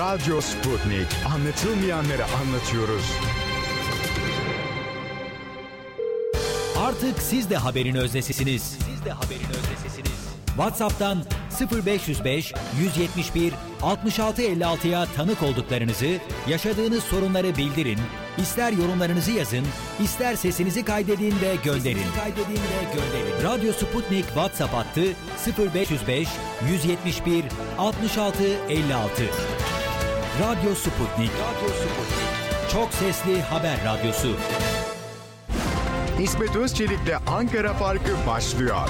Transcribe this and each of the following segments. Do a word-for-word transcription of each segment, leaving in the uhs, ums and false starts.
Radyo Sputnik. Anlatılmayanları anlatıyoruz. Artık siz de haberin özdesisiniz. Siz de haberin özdesisiniz. WhatsApp'tan sıfır beş yüz beş yüz yetmiş bir altmış altı elli altıya tanık olduklarınızı, yaşadığınız sorunları bildirin, ister yorumlarınızı yazın, ister sesinizi kaydedin ve gönderin. Kaydedin ve gönderin. Radyo Sputnik WhatsApp hattı sıfır beş yüz beş yüz yetmiş bir altmış altı elli altı. Radyo Sputnik. Radyo Sputnik. Çok sesli haber radyosu. İsmet Özçelik'le Ankara Farkı başlıyor.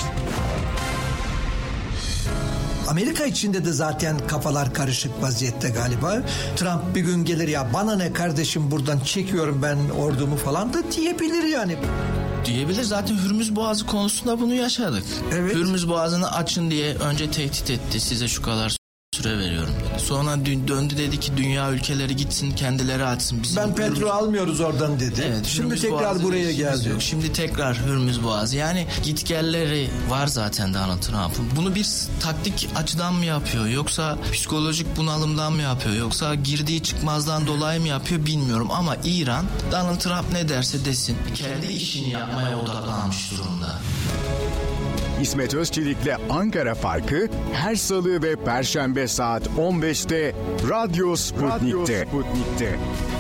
Amerika içinde de zaten kafalar karışık vaziyette galiba. Trump bir gün gelir, ya bana ne kardeşim, buradan çekiyorum ben ordumu falan da diyebilir yani. Diyebilir. Zaten Hürmüz Boğazı konusunda bunu yaşadık. Evet. Hürmüz Boğazı'nı açın diye önce tehdit etti. Size şu kadar süre veriyorum dedi. Sonra döndü dedi ki dünya ülkeleri gitsin kendileri açsın. Bizim ben petrol Hürmüz... almıyoruz oradan dedi. Evet, şimdi Hürmüz tekrar Boğazı buraya geldi. Yok. Şimdi tekrar Hürmüz Boğazı. Yani gitgelleri var zaten Donald Trump'ın. Bunu bir taktik açıdan mı yapıyor? Yoksa psikolojik bunalımdan mı yapıyor? Yoksa girdiği çıkmazdan dolayı mı yapıyor bilmiyorum. Ama İran Donald Trump ne derse desin kendi işini yapmaya odaklanmış durumda. İsmet Özçelik'le Ankara Farkı her salı ve perşembe saat on beşte Radyo Sputnik'te. Radyo Sputnik'te.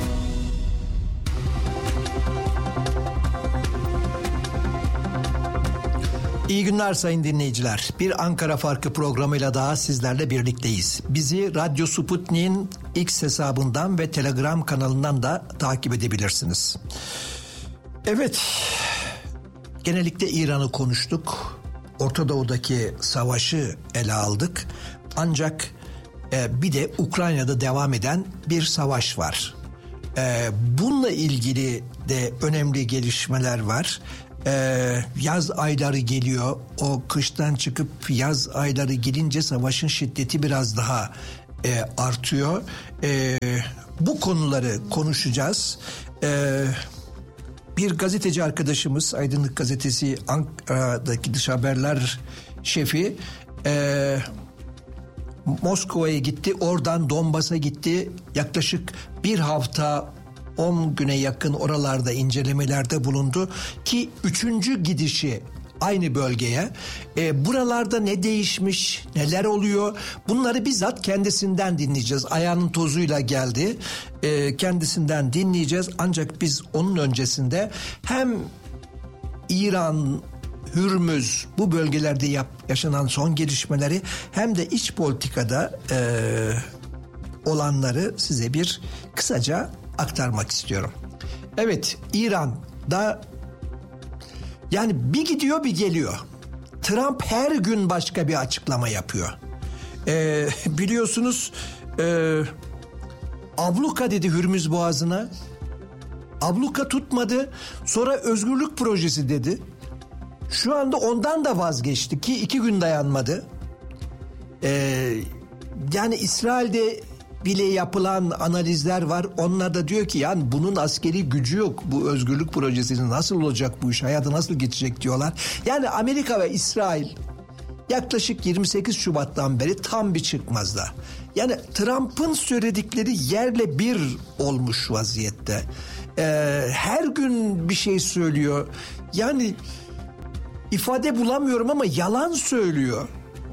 İyi günler sayın dinleyiciler. Bir Ankara Farkı programıyla daha sizlerle birlikteyiz. Bizi Radyo Sputnik'in X hesabından ve Telegram kanalından da takip edebilirsiniz. Evet, genellikle İran'ı konuştuk. Orta Doğu'daki savaşı ele aldık. Ancak e, bir de Ukrayna'da devam eden bir savaş var. E, bununla ilgili de önemli gelişmeler var. E, yaz ayları geliyor. O kıştan çıkıp yaz ayları gelince savaşın şiddeti biraz daha e, artıyor. E, bu konuları konuşacağız. E, Bir gazeteci arkadaşımız, Aydınlık Gazetesi Ankara'daki dış haberler şefi e, Moskova'ya gitti, oradan Donbas'a gitti. Yaklaşık bir hafta on güne yakın oralarda incelemelerde bulundu ki üçüncü gidişi aynı bölgeye. E, buralarda ne değişmiş, neler oluyor, bunları bizzat kendisinden dinleyeceğiz. Ayağının tozuyla geldi, e, kendisinden dinleyeceğiz. Ancak biz onun öncesinde hem İran, Hürmüz, bu bölgelerde yap, yaşanan son gelişmeleri hem de iç politikada e, olanları size bir kısaca aktarmak istiyorum. Evet, İran'da yani bir gidiyor bir geliyor. Trump her gün başka bir açıklama yapıyor. Ee, biliyorsunuz e, abluka dedi Hürmüz Boğazı'na. Abluka tutmadı. Sonra özgürlük projesi dedi. Şu anda ondan da vazgeçti ki iki gün dayanmadı. Ee, yani İsrail'de bile yapılan analizler var. Onlar da diyor ki yani bunun askeri gücü yok. Bu özgürlük projesinin nasıl olacak bu iş? Hayatı nasıl geçecek diyorlar. Yani Amerika ve İsrail yaklaşık yirmi sekiz Şubat'tan beri tam bir çıkmazda. Yani Trump'ın söyledikleri yerle bir olmuş vaziyette. Ee, her gün bir şey söylüyor. Yani ifade bulamıyorum ama yalan söylüyor.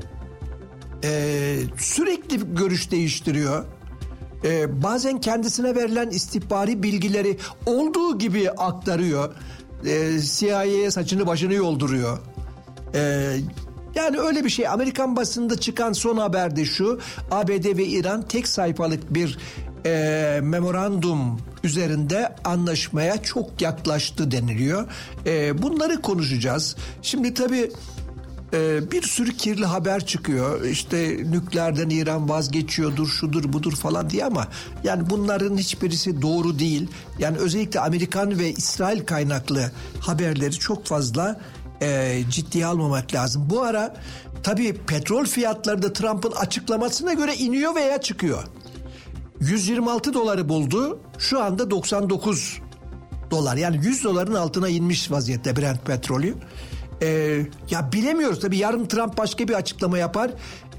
Ee, sürekli görüş değiştiriyor. Ee, bazen kendisine verilen istihbari bilgileri olduğu gibi aktarıyor. Ee, C I A'ye saçını başını yolduruyor. Ee, yani öyle bir şey. Amerikan basında çıkan son haber de şu: A B D ve İran tek sayfalık bir e, memorandum üzerinde anlaşmaya çok yaklaştı deniliyor. E, bunları konuşacağız. Şimdi tabii Ee, bir sürü kirli haber çıkıyor. İşte nükleerden İran vazgeçiyordur, şudur budur falan diye, ama yani bunların hiçbirisi doğru değil. Yani özellikle Amerikan ve İsrail kaynaklı haberleri çok fazla e, ciddiye almamak lazım. Bu ara tabii petrol fiyatları da Trump'ın açıklamasına göre iniyor veya çıkıyor. yüz yirmi altı doları buldu. Şu anda doksan dokuz dolar. Yani yüz doların altına inmiş vaziyette Brent petrolü. Ee, ya bilemiyoruz tabii, yarın Trump başka bir açıklama yapar.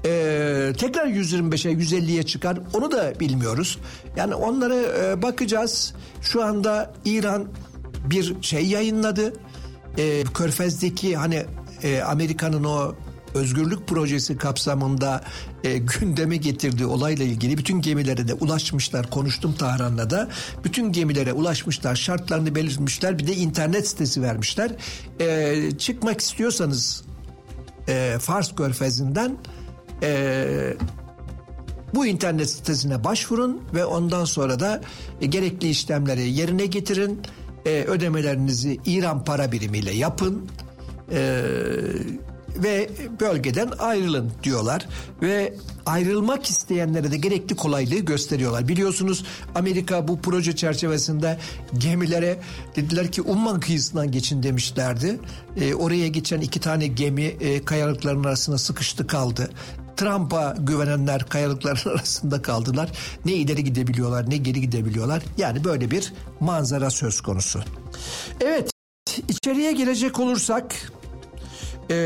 Ee, tekrar yüz yirmi beşe yüz elliye çıkar, onu da bilmiyoruz. Yani onlara e, bakacağız. Şu anda İran bir şey yayınladı. Ee, Körfez'deki hani e, Amerika'nın o özgürlük projesi kapsamında e, gündeme getirdiği olayla ilgili bütün gemilere de ulaşmışlar. Konuştum Tahran'la da. Bütün gemilere ulaşmışlar. Şartlarını belirtmişler. Bir de internet sitesi vermişler. E, çıkmak istiyorsanız e, Fars Körfezi'nden e, bu internet sitesine başvurun ve ondan sonra da e, gerekli işlemleri yerine getirin. E, ödemelerinizi İran para birimiyle yapın. Eee ve bölgeden ayrılın diyorlar ve ayrılmak isteyenlere de gerekli kolaylığı gösteriyorlar. Biliyorsunuz Amerika bu proje çerçevesinde gemilere dediler ki Umman kıyısından geçin demişlerdi. E, oraya geçen iki tane gemi e, kayalıkların arasında sıkıştı kaldı. Trump'a güvenenler kayalıkların arasında kaldılar. Ne ileri gidebiliyorlar ne geri gidebiliyorlar. Yani böyle bir manzara söz konusu. Evet, içeriye girecek olursak Ee,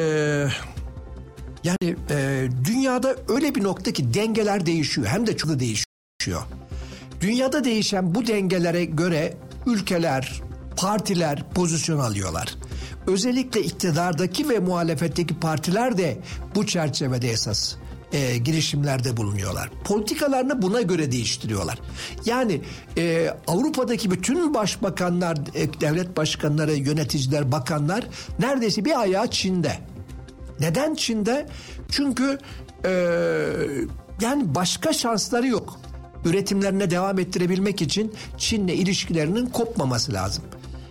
yani e, dünyada öyle bir nokta ki dengeler değişiyor, hem de çok da değişiyor. Dünyada değişen bu dengelere göre ülkeler, partiler pozisyon alıyorlar. Özellikle iktidardaki ve muhalefetteki partiler de bu çerçevede esas e, girişimlerde bulunuyorlar. Politikalarını buna göre değiştiriyorlar. Yani e, Avrupa'daki bütün başbakanlar, e, devlet başkanları, yöneticiler, bakanlar neredeyse bir ayağı Çin'de. Neden Çin'de? Çünkü e, yani başka şansları yok. Üretimlerine devam ettirebilmek için Çin'le ilişkilerinin kopmaması lazım.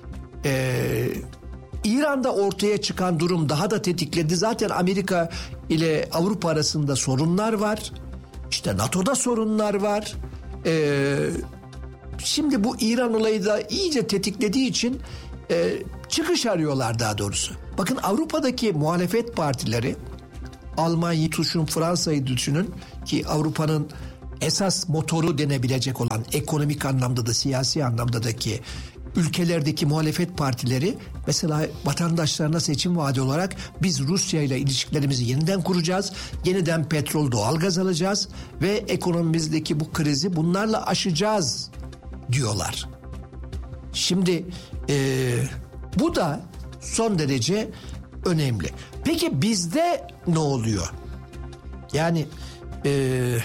Eee İran'da ortaya çıkan durum daha da tetikledi. Zaten Amerika ile Avrupa arasında sorunlar var. İşte NATO'da sorunlar var. Ee, şimdi bu İran olayı da iyice tetiklediği için e, çıkış arıyorlar daha doğrusu. Bakın Avrupa'daki muhalefet partileri, Almanya'yı düşünün, Fransa'yı düşünün ki Avrupa'nın esas motoru denebilecek olan ekonomik anlamda da siyasi anlamda da ki ülkelerdeki muhalefet partileri mesela vatandaşlarına seçim vaadi olarak biz Rusya ile ilişkilerimizi yeniden kuracağız. Yeniden petrol, doğalgaz alacağız ve ekonomimizdeki bu krizi bunlarla aşacağız diyorlar. Şimdi e, bu da son derece önemli. Peki bizde ne oluyor? Yani e,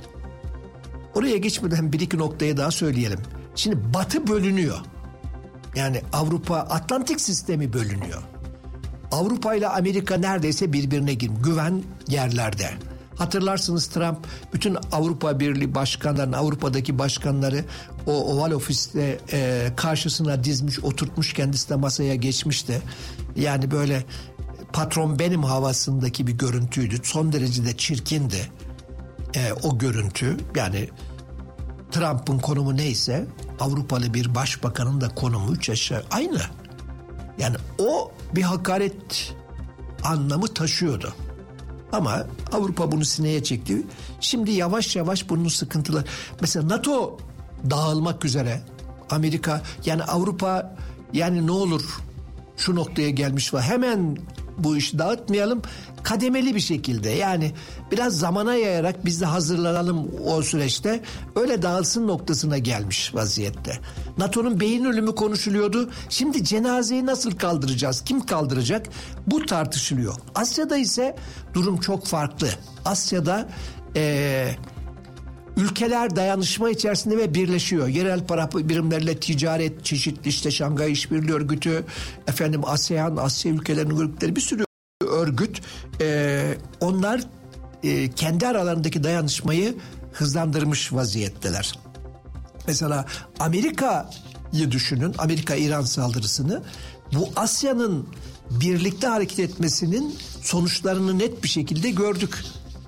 oraya geçmeden bir iki noktaya daha söyleyelim. Şimdi Batı bölünüyor. Yani Avrupa Atlantik sistemi bölünüyor. Avrupa ile Amerika neredeyse birbirine girmiş. Güven yerlerde. Hatırlarsınız Trump bütün Avrupa Birliği başkanlarını, Avrupa'daki başkanları o Oval Ofis'te e, karşısına dizmiş, oturtmuş, kendisi de masaya geçmişti. Yani böyle patron benim havasındaki bir görüntüydü. Son derece de çirkindi e, o görüntü. Yani Trump'ın konumu neyse Avrupalı bir başbakanın da konumu üç aşağı aynı. Yani o bir hakaret anlamı taşıyordu. Ama Avrupa bunu sineye çekti. Şimdi yavaş yavaş bunun sıkıntıları. Mesela NATO dağılmak üzere. Amerika yani Avrupa yani ne olur şu noktaya gelmiş var. Hemen bu işi dağıtmayalım. Kademeli bir şekilde yani biraz zamana yayarak biz de hazırlanalım o süreçte. Öyle dağılsın noktasına gelmiş vaziyette. NATO'nun beyin ölümü konuşuluyordu. Şimdi cenazeyi nasıl kaldıracağız? Kim kaldıracak? Bu tartışılıyor. Asya'da ise durum çok farklı. Asya'da ee, ülkeler dayanışma içerisinde ve birleşiyor. Yerel para birimleriyle ticaret, çeşitli işte Şangay İşbirliği Örgütü, efendim ASEAN, Asya ülkelerinin örgütleri bir sürü örgüt. E, onlar e, kendi aralarındaki dayanışmayı hızlandırmış vaziyetteler. Mesela Amerika'yı düşünün, Amerika-İran saldırısını. Bu Asya'nın birlikte hareket etmesinin sonuçlarını net bir şekilde gördük.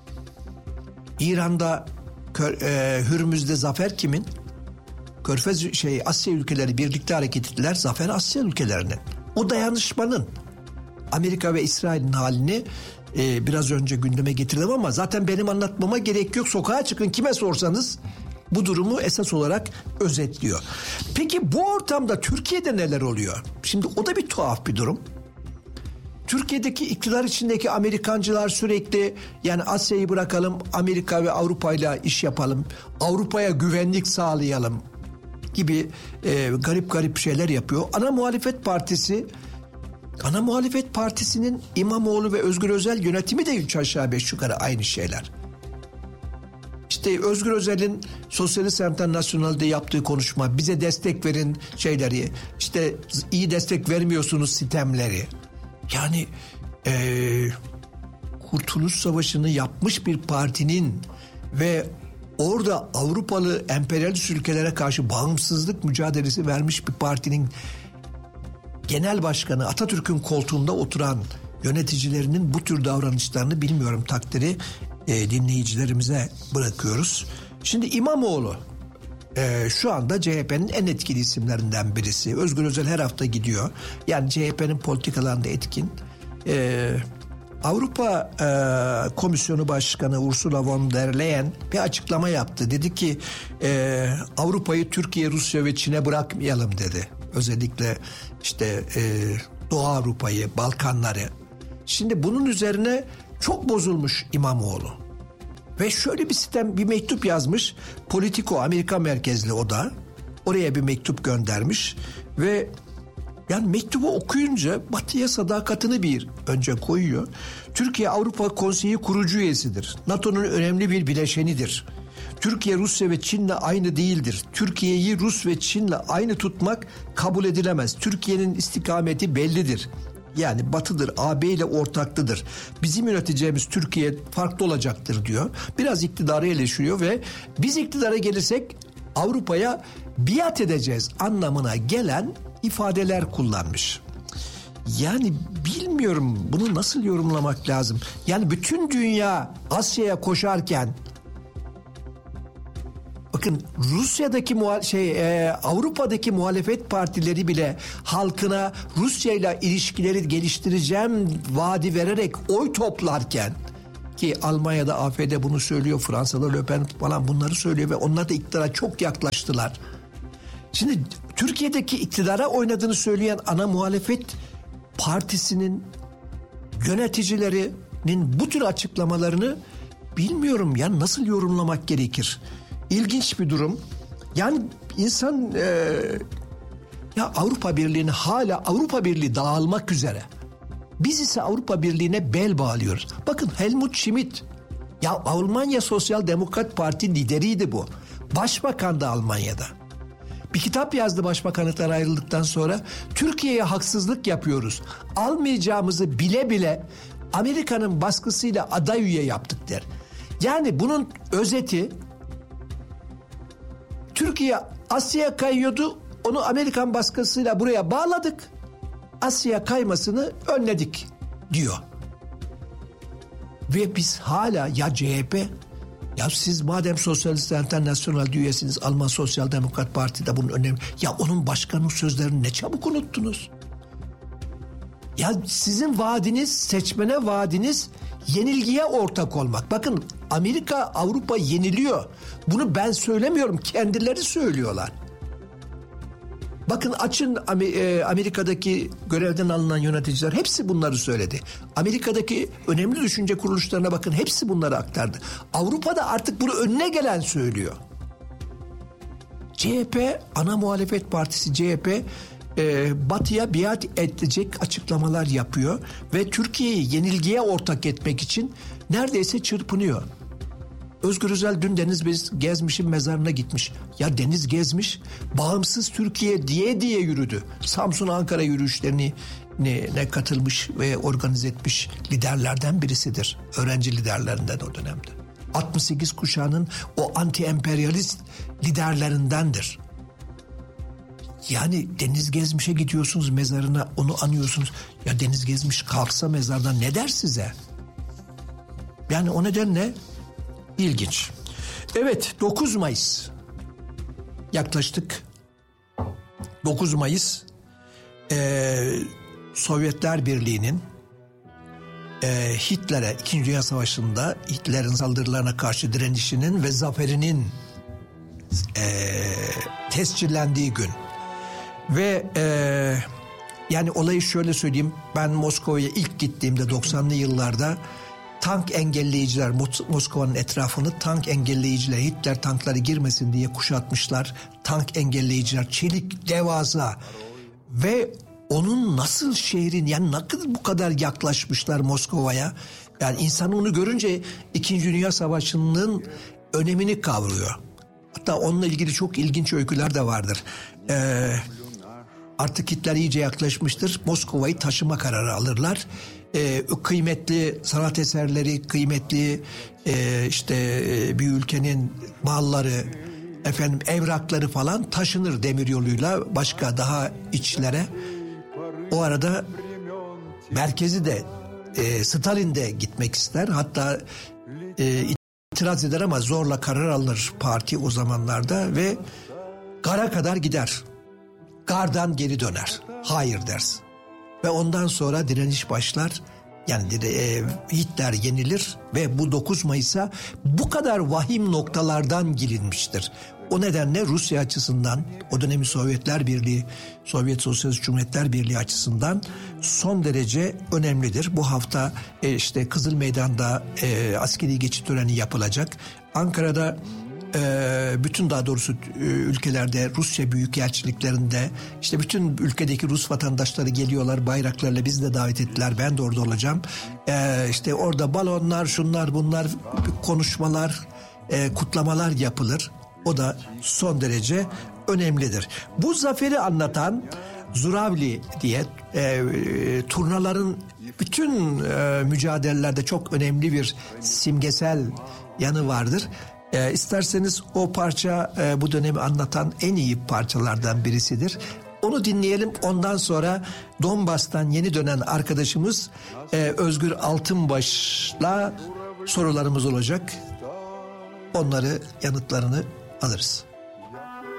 İran'da e, Hürmüz'de zafer kimin? Körfez şey Asya ülkeleri birlikte hareket ettiler. Zafer Asya ülkelerinin. O dayanışmanın Amerika ve İsrail'in halini e, biraz önce gündeme getirdim ama zaten benim anlatmama gerek yok. Sokağa çıkın kime sorsanız bu durumu esas olarak özetliyor. Peki bu ortamda Türkiye'de neler oluyor? Şimdi o da bir tuhaf bir durum. Türkiye'deki iktidar içindeki Amerikancılar sürekli yani Asya'yı bırakalım, Amerika ve Avrupa'yla iş yapalım, Avrupa'ya güvenlik sağlayalım gibi e, garip garip şeyler yapıyor. Ana muhalefet partisi Ana muhalefet partisinin İmamoğlu ve Özgür Özel yönetimi de üç aşağı beş yukarı aynı şeyler. İşte Özgür Özel'in Sosyalist Internasyonel'de yaptığı konuşma, bize destek verin şeyleri, işte iyi destek vermiyorsunuz sistemleri. Yani ee, Kurtuluş Savaşı'nı yapmış bir partinin ve orada Avrupalı emperyalist ülkelere karşı bağımsızlık mücadelesi vermiş bir partinin genel başkanı, Atatürk'ün koltuğunda oturan yöneticilerinin bu tür davranışlarını bilmiyorum, takdiri e, dinleyicilerimize bırakıyoruz. Şimdi İmamoğlu e, şu anda C H P'nin en etkili isimlerinden birisi. Özgür Özel her hafta gidiyor. Yani C H P'nin politikalarında etkin. E, Avrupa e, Komisyonu Başkanı Ursula von der Leyen bir açıklama yaptı. Dedi ki e, Avrupa'yı Türkiye, Rusya ve Çin'e bırakmayalım dedi. Özellikle işte e, Doğu Avrupa'yı, Balkanları. Şimdi bunun üzerine çok bozulmuş İmamoğlu. Ve şöyle bir sistem, bir mektup yazmış. Politico, Amerika merkezli o da. Oraya bir mektup göndermiş. Ve yani mektubu okuyunca Batı'ya sadakatini bir önce koyuyor. Türkiye Avrupa Konseyi kurucu üyesidir. NATO'nun önemli bir bileşenidir. Türkiye, Rusya ve Çin'le aynı değildir. Türkiye'yi Rus ve Çin'le aynı tutmak kabul edilemez. Türkiye'nin istikameti bellidir. Yani Batı'dır, A B ile ortaklıdır. Bizim yöneteceğimiz Türkiye farklı olacaktır diyor. Biraz iktidarı eleştiriyor ve biz iktidara gelirsek Avrupa'ya biat edeceğiz anlamına gelen ifadeler kullanmış. Yani bilmiyorum bunu nasıl yorumlamak lazım. Yani bütün dünya Asya'ya koşarken, bakın Rusya'daki muha- şey e, Avrupa'daki muhalefet partileri bile halkına Rusya ile ilişkileri geliştireceğim vaadi vererek oy toplarken, ki Almanya'da A F D bunu söylüyor, Fransa'da Le Pen falan bunları söylüyor ve onlar da iktidara çok yaklaştılar. Şimdi Türkiye'deki iktidara oynadığını söyleyen ana muhalefet partisinin yöneticilerinin bu tür açıklamalarını bilmiyorum ya nasıl yorumlamak gerekir. İlginç bir durum. Yani insan e, ya Avrupa Birliği'ni hala Avrupa Birliği dağılmak üzere. Biz ise Avrupa Birliği'ne bel bağlıyoruz. Bakın Helmut Schmidt, ya Almanya Sosyal Demokrat Parti lideriydi bu. Başbakan da Almanya'da. Bir kitap yazdı başbakanlıktan ayrıldıktan sonra. Türkiye'ye haksızlık yapıyoruz. Almayacağımızı bile bile Amerika'nın baskısıyla aday üye yaptık der. Yani bunun özeti, Türkiye Asya'ya kayıyordu. Onu Amerikan baskısıyla buraya bağladık. Asya'ya kaymasını önledik diyor. Ve biz hala ya C H P, ya siz madem Sosyalist Internasyonel üyesiniz, Alman Sosyal Demokrat Parti'de bunun önemli. Ya onun başkanın sözlerini ne çabuk unuttunuz. Ya sizin vaadiniz, seçmene vaadiniz yenilgiye ortak olmak. Bakın Amerika, Avrupa yeniliyor. Bunu ben söylemiyorum, kendileri söylüyorlar. Bakın açın Amerika'daki görevden alınan yöneticiler hepsi bunları söyledi. Amerika'daki önemli düşünce kuruluşlarına bakın, hepsi bunları aktardı. Avrupa'da artık bunu önüne gelen söylüyor. C H P, ana muhalefet partisi C H P e, Batı'ya biat edecek açıklamalar yapıyor ve Türkiye'yi yenilgiye ortak etmek için neredeyse çırpınıyor. Özgür Özel dün Deniz Gezmiş'in mezarına gitmiş. Ya Deniz Gezmiş bağımsız Türkiye diye diye yürüdü. Samsun Ankara yürüyüşlerini ne, ne katılmış ve organize etmiş liderlerden birisidir. Öğrenci liderlerinden o dönemde. altmış sekiz kuşağının o anti-emperyalist liderlerindendir. Yani Deniz Gezmiş'e gidiyorsunuz mezarına, onu anıyorsunuz. Ya Deniz Gezmiş kalksa mezardan ne der size? Yani o nedenle İlginç. Evet, dokuz Mayıs. Yaklaştık. dokuz Mayıs e, Sovyetler Birliği'nin e, Hitler'e İkinci Dünya Savaşı'nda Hitler'in saldırılarına karşı direnişinin ve zaferinin e, tescillendiği gün. Ve e, Yani olayı şöyle söyleyeyim. Ben Moskova'ya ilk gittiğimde doksanlı yıllarda tank engelleyiciler Mos- Moskova'nın etrafını tank engelleyiciler, Hitler tankları girmesin diye kuşatmışlar. Tank engelleyiciler, çelik devasa ve onun nasıl şehrin yani nasıl bu kadar yaklaşmışlar Moskova'ya. Yani insan onu görünce İkinci Dünya Savaşı'nın önemini kavruyor. Hatta onunla ilgili çok ilginç öyküler de vardır. Ee, artık Hitler iyice yaklaşmıştır. Moskova'yı taşıma kararı alırlar. Ee, kıymetli sanat eserleri, kıymetli e, işte e, bir ülkenin malları, efendim evrakları falan taşınır demiryoluyla başka daha içlere. O arada merkezi de e, Stalin de gitmek ister. Hatta e, itiraz eder ama zorla karar alınır parti o zamanlarda ve Gar'a kadar gider. Gar'dan geri döner. Hayır ders. Ve ondan sonra direniş başlar. Yani e, Hitler yenilir ve bu dokuz Mayıs'a bu kadar vahim noktalardan girilmiştir. O nedenle Rusya açısından, o dönemin Sovyetler Birliği, Sovyet Sosyalist Cumhuriyetler Birliği açısından son derece önemlidir. Bu hafta e, işte Kızıl Meydan'da e, askeri geçit töreni yapılacak. Ankara'da e, bütün daha doğrusu e, ülkelerde Rusya büyükelçiliklerinde işte bütün ülkedeki Rus vatandaşları geliyorlar bayraklarla, bizi de davet ettiler. Ben de orada olacağım. E, işte orada balonlar, şunlar bunlar, konuşmalar, e, kutlamalar yapılır. O da son derece önemlidir. Bu zaferi anlatan Zuravli diye e, e, turnaların bütün e, mücadelelerde çok önemli bir simgesel yanı vardır. E, isterseniz o parça e, bu dönemi anlatan en iyi parçalardan birisidir. Onu dinleyelim. Ondan sonra Donbas'tan yeni dönen arkadaşımız e, Özgür Altınbaş'la sorularımız olacak. Onları, yanıtlarını alırız.